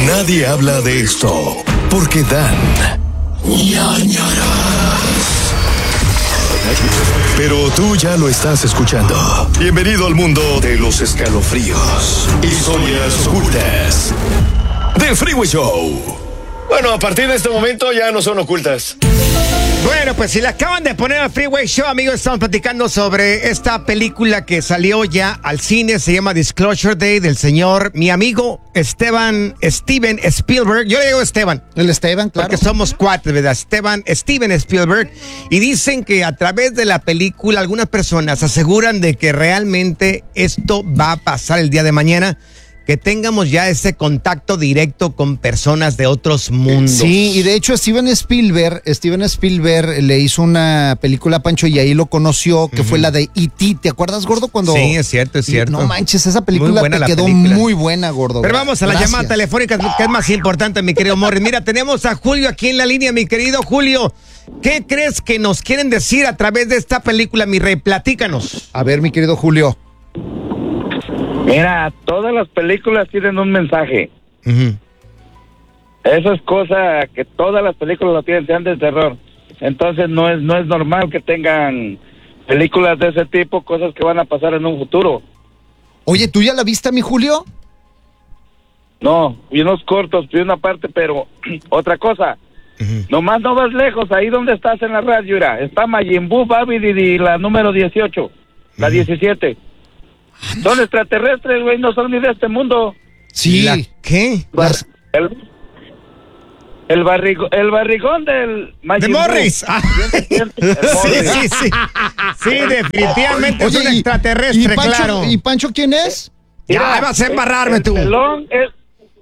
Nadie habla de esto porque dan ñañaras. Pero tú ya lo estás escuchando. Bienvenido al mundo de los escalofríos, historias ocultas del Freeway Show. Bueno, a partir de este momento ya no son ocultas. Bueno, pues si le acaban de poner al Freeway Show, amigos, estamos platicando sobre esta película que salió ya al cine, se llama Disclosure Day, del señor, mi amigo Steven Spielberg. Yo le digo Esteban. El Esteban, claro. Porque somos cuatro, ¿verdad? Steven Spielberg. Y dicen que a través de la película algunas personas aseguran de que realmente esto va a pasar el día de mañana, que tengamos ya ese contacto directo con personas de otros mundos. Sí, y de hecho Steven Spielberg le hizo una película a Pancho y ahí lo conoció, que fue la de E.T. ¿Te acuerdas, gordo? Cuando... Sí, es cierto. No manches, esa película te quedó muy buena, gordo. Pero vamos a la llamada telefónica, que es más importante, mi querido Morris. Mira, tenemos a Julio aquí en la línea, mi querido Julio. ¿Qué crees que nos quieren decir a través de esta película, mi rey? Platícanos. A ver, mi querido Julio. Mira, todas las películas tienen un mensaje. Eso es cosa que todas las películas lo tienen, sean de terror. Entonces no es normal que tengan películas de ese tipo, cosas que van a pasar en un futuro. Oye, ¿tú ya la viste, mi Julio? No, vi unos cortos, vi una parte, pero otra cosa. Nomás no vas lejos, ahí donde estás en la radio, está Majin Buu, Babidi y la número 18, la 17. Son extraterrestres, güey, no son ni de este mundo. Sí. ¿Qué? El barrigón del de Morris. Sí. Sí, definitivamente es un extraterrestre, claro. ¿Y Pancho quién es? Ya vas a embarrarme tú. El pelón es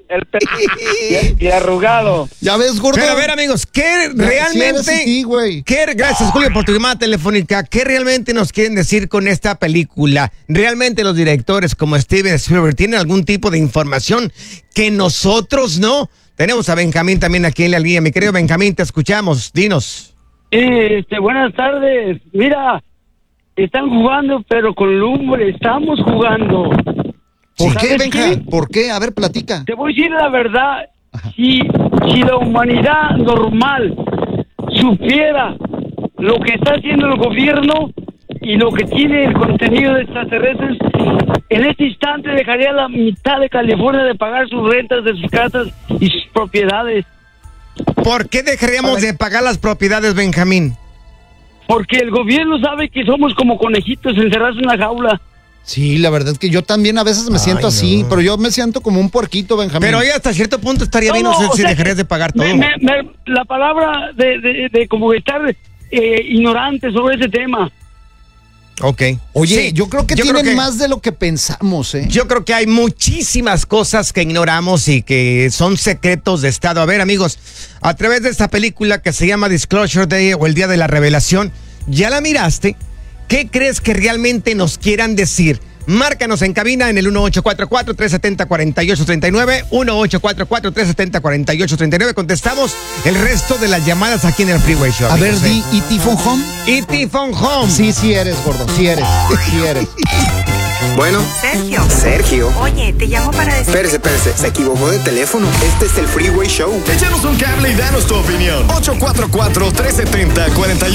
y arrugado. Ya ves, gordo. Pero a ver, amigos, ¿qué realmente? Sí, güey. Gracias, Julio, por tu llamada telefónica. ¿Qué realmente nos quieren decir con esta película? ¿Realmente los directores como Steven Spielberg tienen algún tipo de información que nosotros no? Tenemos a Benjamín también aquí en la línea. Mi querido Benjamín, te escuchamos. Dinos. Buenas tardes. Mira, están jugando, pero con lumbre. Estamos jugando. ¿Por qué, Benja? ¿Por qué? A ver, platica. Te voy a decir la verdad. Si la humanidad normal supiera lo que está haciendo el gobierno y lo que tiene el contenido de extraterrestres, en este instante dejaría la mitad de California de pagar sus rentas de sus casas y sus propiedades. ¿Por qué dejaríamos de pagar las propiedades, Benjamín? Porque el gobierno sabe que somos como conejitos encerrados en una jaula. Sí, la verdad es que yo también a veces me siento así, pero yo me siento como un puerquito, Benjamín. Pero ya hasta cierto punto estaría bien, no sé si dejarías de pagar todo. La palabra de como estar ignorante sobre ese tema. Ok. Oye, sí, yo creo que tienen más de lo que pensamos, ¿eh? Yo creo que hay muchísimas cosas que ignoramos y que son secretos de Estado. A ver, amigos, a través de esta película que se llama Disclosure Day o el Día de la Revelación, ¿ya la miraste? ¿Qué crees que realmente nos quieran decir? Márcanos en cabina en el 1844-370-4839, 1844-370-4839. Contestamos el resto de las llamadas aquí en el Freeway Show. A ver, di E.T. Phone Home. E.T. Phone Home. Sí eres, gordo, sí eres. Bueno. Sergio. Oye, te llamo para decir... Espérese, se equivocó de teléfono. Este es el Freeway Show. Échanos un cable y danos tu opinión. 844-370-4839.